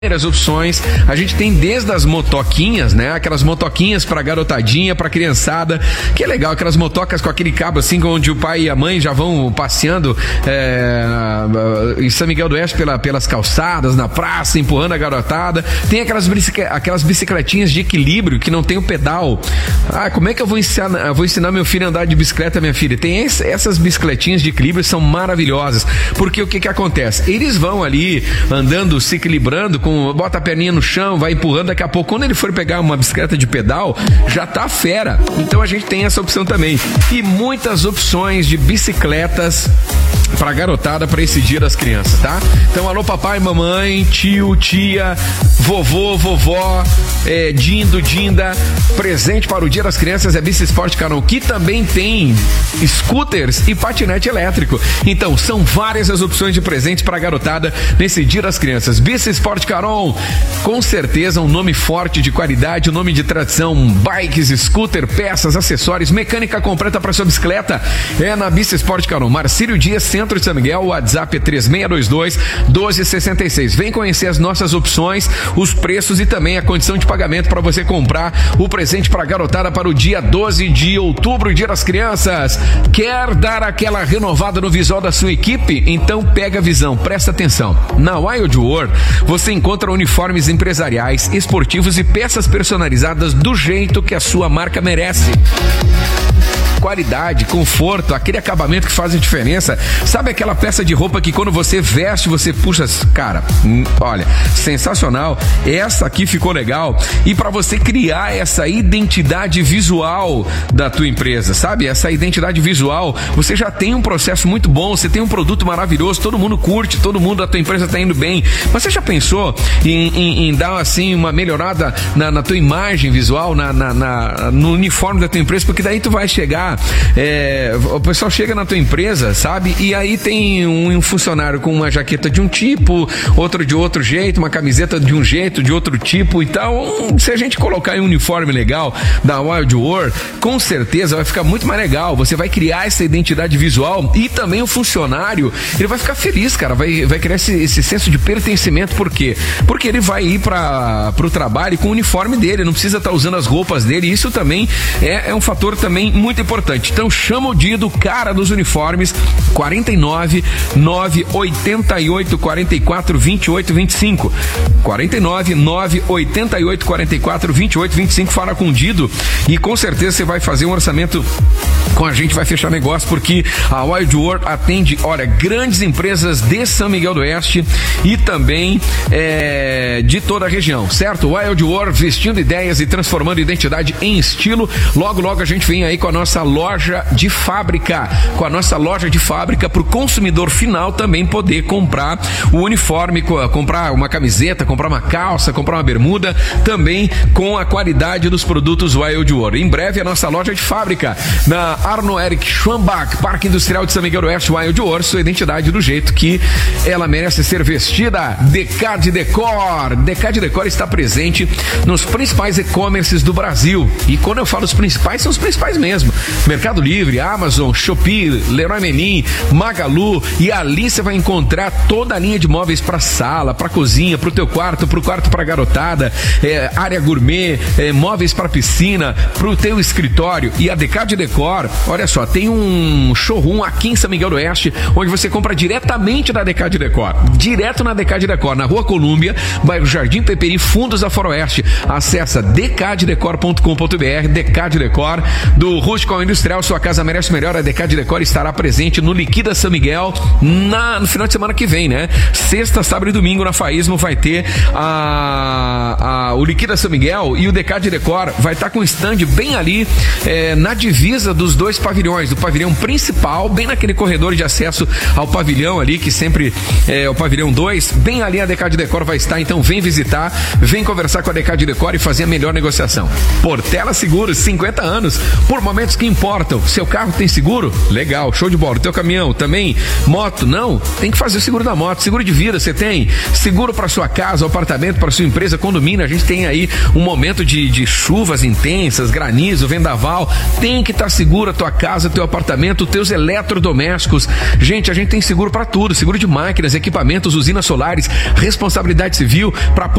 As opções, a gente tem desde as motoquinhas, né? Aquelas motoquinhas pra garotadinha, pra criançada, que é legal, aquelas motocas com aquele cabo assim, onde o pai e a mãe já vão passeando em São Miguel do Oeste pelas calçadas, na praça, empurrando a garotada. Tem aquelas bicicletinhas de equilíbrio que não tem o pedal. Como é que eu vou ensinar meu filho a andar de bicicleta, minha filha? Tem essas bicicletinhas de equilíbrio, são maravilhosas, porque o que acontece? Eles vão ali andando, se equilibrando, bota a perninha no chão, vai empurrando, daqui a pouco, quando ele for pegar uma bicicleta de pedal, já tá fera. Então a gente tem essa opção também. E muitas opções de bicicletas pra garotada, pra esse dia das crianças, tá? Então, alô papai, mamãe, tio, tia, vovô, vovó, dindo, dinda, presente para o dia das crianças é Bici Sport Caron, que também tem scooters e patinete elétrico. Então, são várias as opções de presentes pra garotada nesse dia das crianças. Bici Sport Caron, com certeza um nome forte de qualidade, um nome de tradição, bikes, scooter, peças, acessórios, mecânica completa para sua bicicleta, é na Bici Sport Caron. Marcílio Dias, Centro de São Miguel, o WhatsApp é 3622-1266. Vem conhecer as nossas opções, os preços e também a condição de pagamento para você comprar o presente para a garotada para o dia 12 de outubro, dia das crianças. Quer dar aquela renovada no visual da sua equipe? Então pega a visão, presta atenção. Na Wild World, você encontra uniformes empresariais, esportivos e peças personalizadas do jeito que a sua marca merece. Qualidade, conforto, aquele acabamento que faz a diferença. Sabe aquela peça de roupa que quando você veste, você puxa, cara, olha, sensacional. Essa aqui ficou legal. E para você criar essa identidade visual da tua empresa, sabe? Essa identidade visual, você já tem um processo muito bom, você tem um produto maravilhoso, todo mundo curte, todo mundo da tua empresa tá indo bem. Mas você já pensou em dar assim uma melhorada na tua imagem visual, no uniforme da tua empresa? Porque daí tu vai chegar, o pessoal chega na tua empresa, sabe? E aí tem um funcionário com uma jaqueta de um tipo, outro de outro jeito, uma camiseta de um jeito, de outro tipo. Então, se a gente colocar em um uniforme legal da Wild World, com certeza vai ficar muito mais legal. Você vai criar essa identidade visual e também o funcionário, ele vai ficar feliz, cara, vai criar esse senso de pertencimento. Por quê? Porque ele vai ir pro trabalho com o uniforme dele, não precisa estar usando as roupas dele. Isso também é um fator também muito importante. Então chama o Dido, cara dos uniformes, 49 988 44 28 25, 49 988 44 28 25. Fala com o Dido e com certeza você vai fazer um orçamento com a gente, vai fechar negócio, porque a Wild World atende, olha, grandes empresas de São Miguel do Oeste e também de toda a região, certo? Wild World, vestindo ideias e transformando identidade em estilo. Logo a gente vem aí com a nossa loja de fábrica, para o consumidor final também poder comprar o uniforme, comprar uma camiseta, comprar uma calça, comprar uma bermuda, também com a qualidade dos produtos Wild World. Em breve a nossa loja de fábrica na Arno Eric Schwambach, Parque Industrial de São Miguel do Oeste. Wild World, sua identidade do jeito que ela merece ser vestida. Decad Decor está presente nos principais e-commerces do Brasil, e quando eu falo os principais, são os principais mesmo: Mercado Livre, Amazon, Shopee, Leroy Merlin, Magalu. E ali você vai encontrar toda a linha de móveis para sala, para cozinha, para o teu quarto, para o quarto para garotada, área gourmet, móveis para piscina, para o teu escritório. E a Decad Decor, olha só, tem um showroom aqui em São Miguel do Oeste, onde você compra diretamente da Decad Decor, direto na Decad Decor, na Rua Colúmbia, bairro Jardim Peperi, Fundos da Faroeste. Acessa decaddecor.com.br. Decad Decor, do rústico ao industrial, sua casa merece o melhor. A Decad Decor estará presente no Liquida São Miguel no final de semana que vem, né? Sexta, sábado e domingo na Faísmo vai ter o Liquida São Miguel, e o Decad Decor vai estar com o stand bem ali na divisa dos dois pavilhões, do pavilhão principal, bem naquele corredor de acesso ao pavilhão ali, que sempre é o pavilhão 2, bem ali a Decad Decor vai estar. Então vem visitar, vem conversar com a Decad Decor e fazer a melhor negociação. Portela Seguros, 50 anos, por momentos que importam. Seu carro tem seguro? Legal, show de bola. Teu caminhão também? Moto? Não? Tem que fazer o seguro da moto. Seguro de vida você tem? Seguro para sua casa, apartamento, para sua empresa, condomínio. A gente tem aí um momento de chuvas intensas, granizo, vendaval. Tem que estar seguro a tua casa, teu apartamento, teus eletrodomésticos. Gente, a gente tem seguro para tudo. Seguro de máquinas, equipamentos, usinas solares, responsabilidade civil, para